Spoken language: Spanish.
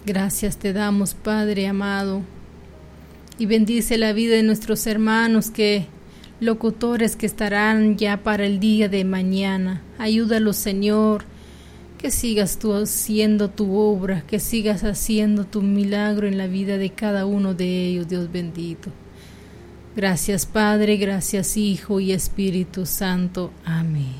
Gracias te damos, Padre amado, y bendice la vida de nuestros hermanos locutores que estarán ya para el día de mañana. Ayúdalos, Señor, que sigas tú haciendo tu obra, que sigas haciendo tu milagro en la vida de cada uno de ellos, Dios bendito. Gracias, Padre, gracias, Hijo y Espíritu Santo. Amén.